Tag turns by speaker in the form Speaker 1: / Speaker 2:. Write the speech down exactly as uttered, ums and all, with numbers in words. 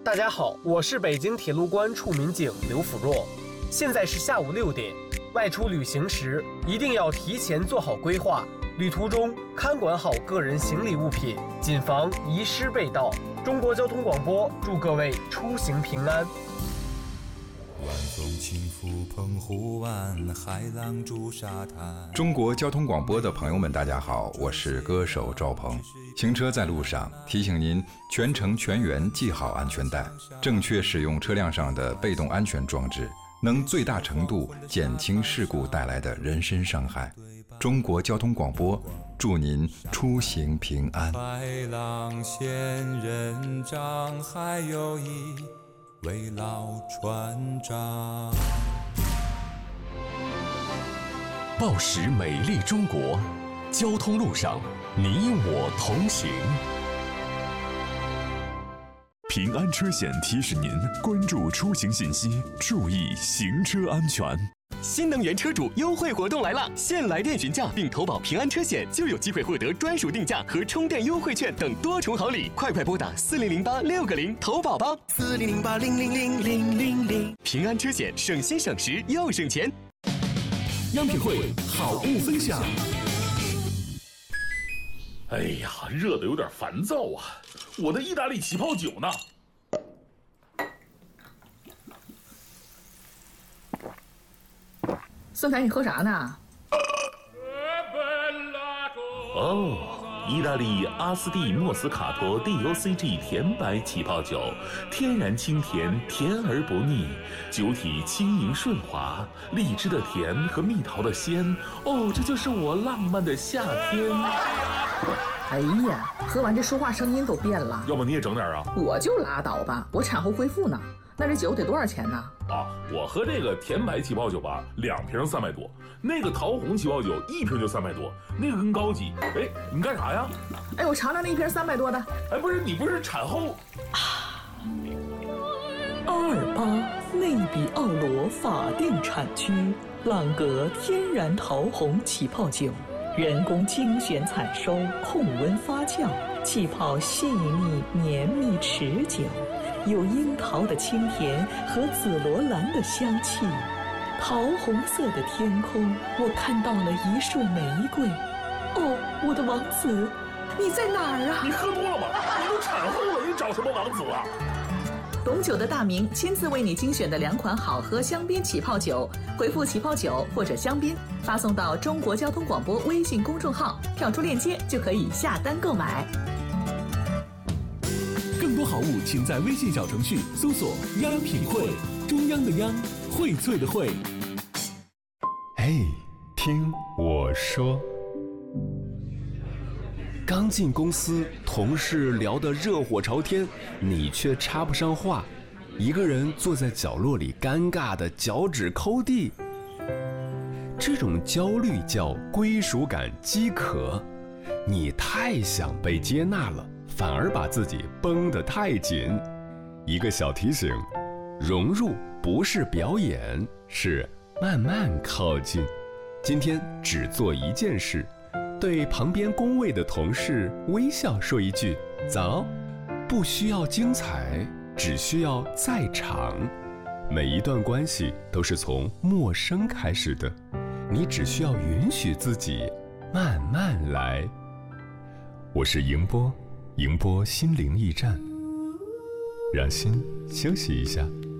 Speaker 1: 大家好，我是北京铁路关处民警刘辅若。现在是下午六点，外出旅行时一定要提前做好规划，旅途中看管好个人行李物品，谨防遗失被盗。中国交通广播祝各位出行平安。
Speaker 2: 晚风轻拂澎湖湾，海浪逐沙滩。
Speaker 3: 中国交通广播的朋友们，大家好，我是歌手赵鹏。行车在路上，提醒您全程全员系好安全带，正确使用车辆上的被动安全装置，能最大程度减轻事故带来的人身伤害。中国交通广播祝您出行平安。
Speaker 2: 白浪仙人掌，还有一位老船长。
Speaker 4: 报时美丽中国，交通路上你我同行。
Speaker 5: 平安车险提示您关注出行信息，注意行车安全。
Speaker 4: 新能源车主优惠活动来了！现来电询价并投保平安车险，就有机会获得专属定价和充电优惠券等多重好礼。快快拨打四零零八六个零投保吧！
Speaker 6: 四零零八零零零零零零。
Speaker 4: 平安车险，省心省时又省钱。
Speaker 5: 央品汇好物分享。
Speaker 7: 哎呀，热得有点烦躁啊！我的意大利起泡酒呢？
Speaker 8: 孙凯，你喝啥呢？
Speaker 7: 哦，意大利阿斯蒂莫斯卡托 D O C G 甜白起泡酒，天然清甜，甜而不腻，酒体轻盈顺滑，荔枝的甜和蜜桃的鲜，哦，这就是我浪漫的夏天。
Speaker 8: 哎呀，喝完这说话声音都变了。
Speaker 7: 要不你也整点啊？
Speaker 8: 我就拉倒吧，我产后恢复呢。那这酒得多少钱呢？
Speaker 7: 啊，我喝这个甜白起泡酒吧，两瓶三百多；那个桃红起泡酒一瓶就三百多，那个更高级。哎，你干啥呀？
Speaker 8: 哎，我尝尝那一瓶三百多的。
Speaker 7: 哎，不是，你不是产后？
Speaker 9: 啊，阿尔巴内比奥罗法定产区朗格天然桃红起泡酒，人工精选采收，控温发酵，气泡细腻绵密持久。有樱桃的清甜和紫罗兰的香气，桃红色的天空，我看到了一束玫瑰。哦，我的王子，你在哪儿啊？
Speaker 7: 你喝多了吗？你都产后了，你找什么王子啊？
Speaker 8: 懂酒的大明亲自为你精选的两款好喝香槟起泡酒，回复起泡酒或者香槟，发送到中国交通广播微信公众号，跳出链接就可以下单购买。
Speaker 5: 更多好物，请在微信小程序搜索“央品汇”，中央的央，荟萃的荟。
Speaker 10: 哎，听我说。刚进公司，同事聊得热火朝天，你却插不上话，一个人坐在角落里，尴尬的脚趾抠地。这种焦虑叫归属感饥渴，你太想被接纳了，反而把自己绷得太紧。一个小提醒，融入不是表演，是慢慢靠近。今天只做一件事，对旁边工位的同事微笑说一句早，不需要精彩，只需要在场。每一段关系都是从陌生开始的，你只需要允许自己慢慢来。我是迎波，迎波心灵驿站，让心休息一下。